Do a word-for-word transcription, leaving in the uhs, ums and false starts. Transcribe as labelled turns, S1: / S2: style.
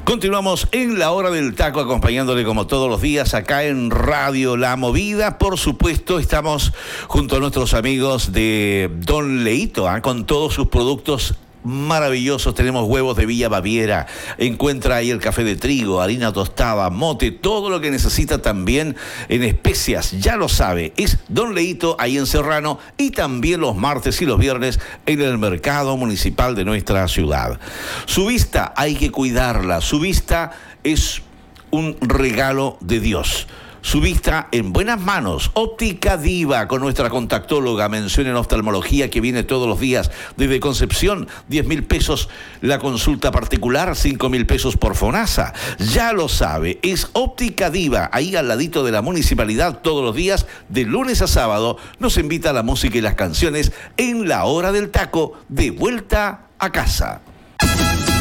S1: Continuamos en la hora del taco, acompañándole como todos los días acá en Radio La Movida. Por supuesto, estamos junto a nuestros amigos de Don Leito, ¿eh? con todos sus productos maravillosos. Tenemos huevos de Villa Baviera, encuentra ahí el café de trigo, harina tostada, mote, todo lo que necesita también en especias, ya lo sabe, es Don Leito ahí en Serrano, y también los martes y los viernes en el mercado municipal de nuestra ciudad. Su vista hay que cuidarla, su vista es un regalo de Dios. Su vista en buenas manos. Óptica Diva, con nuestra contactóloga, mención en oftalmología, que viene todos los días desde Concepción. diez mil pesos la consulta particular, cinco mil pesos por FONASA. Ya lo sabe, es Óptica Diva, ahí al ladito de la municipalidad, todos los días, de lunes a sábado. Nos invita a la música y las canciones en la hora del taco, de vuelta a casa.